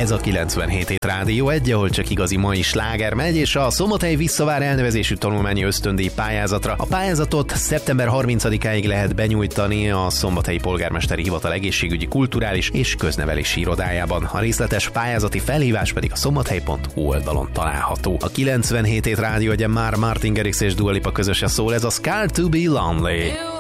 Ez a 97 Rádió 1, ahol csak igazi mai sláger megy, és a Szombathelyi visszavár elnevezésű tanulmányi ösztöndíj pályázatra. A pályázatot szeptember 30-áig lehet benyújtani a Szombathelyi Polgármesteri Hivatal egészségügyi, kulturális és köznevelési irodájában. A részletes pályázati felhívás pedig a szombathely.hu oldalon található. A 97 Rádió 1 már Martin Garrix és Dua Lipa közösen szól, ez a Scared to be Lonely.